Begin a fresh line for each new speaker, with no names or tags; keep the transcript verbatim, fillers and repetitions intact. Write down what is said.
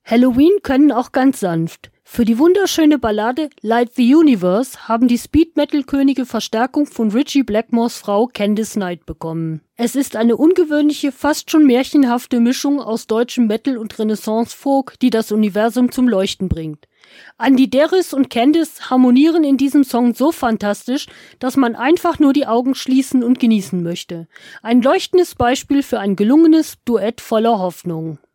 Halloween können auch ganz sanft. Für die wunderschöne Ballade Light the Universe haben die Speed-Metal-Könige Verstärkung von Ritchie Blackmores Frau Candice Night bekommen. Es ist eine ungewöhnliche, fast schon märchenhafte Mischung aus deutschem Metal und Renaissance-Folk, die das Universum zum Leuchten bringt. Andy Deris und Candice harmonieren in diesem Song so fantastisch, dass man einfach nur die Augen schließen und genießen möchte. Ein leuchtendes Beispiel für ein gelungenes Duett voller Hoffnung.